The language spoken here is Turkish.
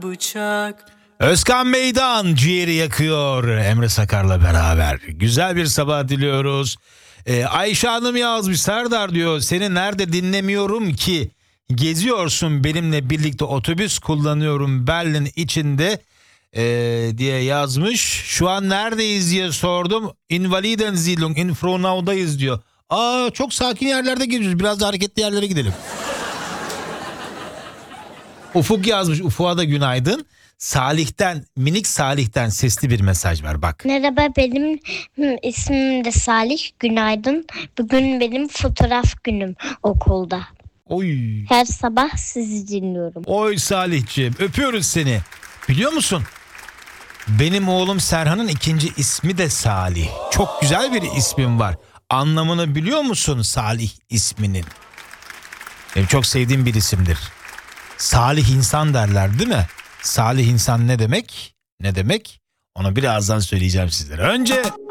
bıçak. Özkan Meydan ciğeri yakıyor Emre Sakar'la beraber. Güzel bir sabah diliyoruz. Ayşe Hanım yazmış, Serdar diyor, seni nerede dinlemiyorum ki? Geziyorsun benimle birlikte, otobüs kullanıyorum Berlin içinde diye yazmış. Şu an neredeyiz diye sordum. Invalidensiedlung in Frohnau'dayız diyor. Çok sakin yerlerde geziyoruz, biraz da hareketli yerlere gidelim. Ufuk yazmış, Ufuk'a da günaydın. Salih'ten, minik Salih'ten sesli bir mesaj var bak. Merhaba, benim ismim de Salih. Günaydın. Bugün benim fotoğraf günüm okulda. Oy. Her sabah sizi dinliyorum. Oy Salihciğim, öpüyoruz seni. Biliyor musun? Benim oğlum Serhan'ın ikinci ismi de Salih. Çok güzel bir ismim var. Anlamını biliyor musun Salih isminin? Benim çok sevdiğim bir isimdir. Salih insan derler değil mi? Salih insan ne demek? Ne demek? Onu birazdan söyleyeceğim sizlere. Önce